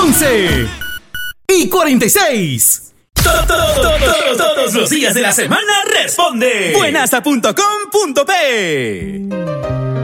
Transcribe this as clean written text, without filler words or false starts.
11:46. Todos los días de la semana responde buenasa.com.p.